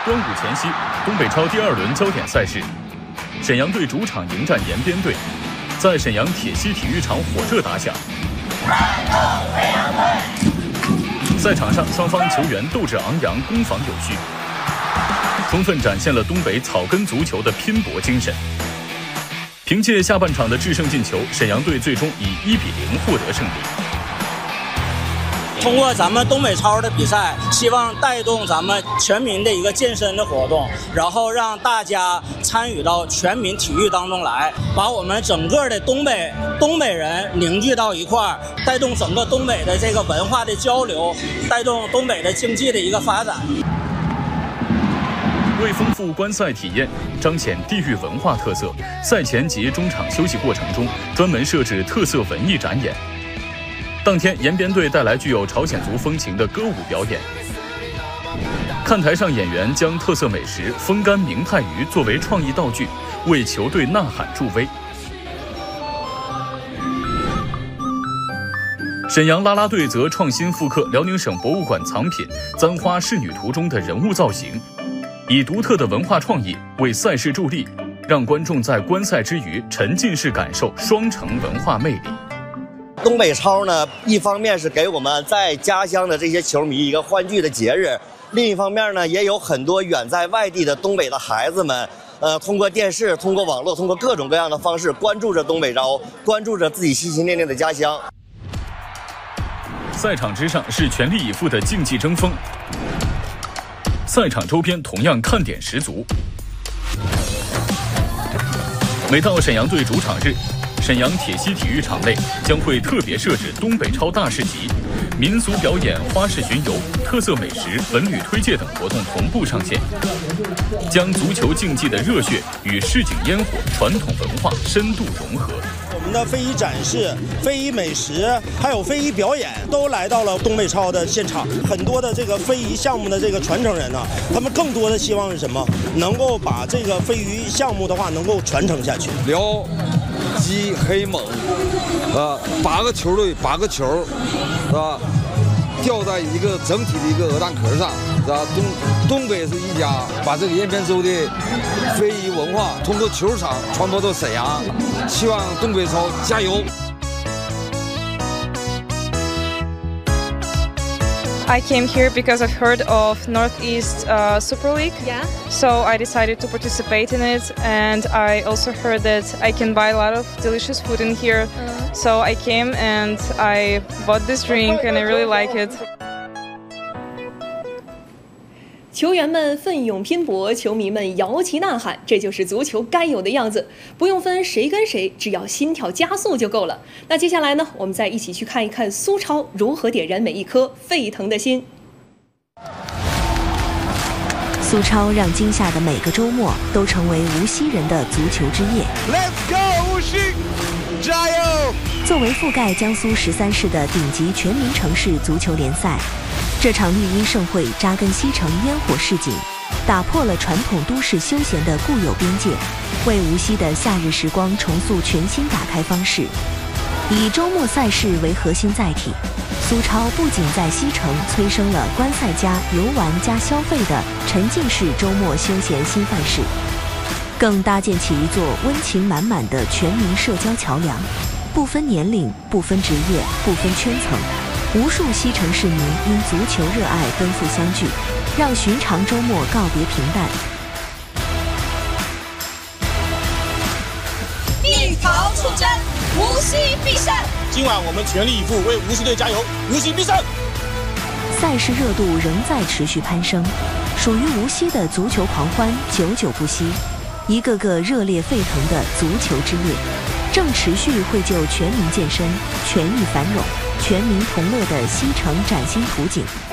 端午前夕，东北超第2轮焦点赛事，沈阳队主场迎战延边队，在沈阳铁西体育场火热打响。赛场上，双方球员斗志昂扬，攻防有序，充分展现了东北草根足球的拼搏精神。凭借下半场的制胜进球，沈阳队最终以1-0获得胜利。 通过咱们东北超的比赛，希望带动咱们全民的一个健身的活动，然后让大家参与到全民体育当中来，把我们整个的东北人凝聚到一块儿，带动整个东北的这个文化的交流，带动东北的经济的一个发展。 为丰富观赛体验，彰显地域文化特色，赛前及中场休息过程中专门设置特色文艺展演。当天，延边队带来具有朝鲜族风情的歌舞表演。看台上演员将特色美食风干明太鱼作为创意道具，为球队呐喊助威。沈阳啦啦队则创新复刻辽宁省博物馆藏品《簪花仕女图》中的人物造型，以独特的文化创意为赛事助力，让观众在观赛之余沉浸式感受双城文化魅力。 东北超呢，一方面是给我们在家乡的这些球迷一个欢聚的节日，另一方面呢，也有很多远在外地的东北的孩子们，通过电视、通过网络、通过各种各样的方式关注着东北超，关注着自己心心念念的家乡。 赛场之上是全力以赴的竞技争锋，赛场周边同样看点十足。每到沈阳队主场日，沈阳铁西体育场内将会特别设置东北超大市集，民俗表演、花市巡游、特色美食、文旅推介等活动同步上线，将足球竞技的热血与市井烟火、传统文化深度融合。 我们的非遗展示、非遗美食，还有非遗表演，都来到了东北超的现场。很多的这个非遗项目的这个传承人呢，他们更多的希望是什么？能够把这个非遗项目的话能够传承下去。 辽、鸡、黑蒙，8个球队8个球，是吧？吊在一个整体的一个鹅蛋壳上，是吧？东北是一家，把这个延边州的非遗文化通过球场传播到沈阳，希望东北超加油。 I came here because I've heard of Northeast Super League. Yeah. So I decided to participate in it, and I also heard that I can buy a lot of delicious food in here. So I came and I bought this drink, and I really like it. 球员们奋勇拼搏，球迷们摇旗呐喊，这就是足球该有的样子。不用分谁跟谁，只要心跳加速就够了。那接下来呢，我们再一起去看一看苏超如何点燃每一颗沸腾的心。 苏超让今夏的每个周末都成为无锡人的足球之夜。 Let's go， 无锡，加油！ 作为覆盖江苏13市的顶级全民城市足球联赛，这场绿茵盛会扎根西城烟火市井，打破了传统都市休闲的固有边界，为无锡的夏日时光重塑全新打开方式。以周末赛事为核心载体，苏超不仅在西城催生了观赛加游玩加消费的沉浸式周末休闲新范式，更搭建起一座温情满满的全民社交桥梁，不分年龄、不分职业、不分圈层，无数西城市民因足球热爱奔赴相聚，让寻常周末告别平淡。 一逃出征，无锡必胜！ 今晚我们全力以赴为无锡队加油，无锡必胜！ 赛事热度仍在持续攀升，属于无锡的足球狂欢久久不息，一个个热烈沸腾的足球之夜，正持续绘就全民健身、全域繁荣、全民同乐的西城崭新图景。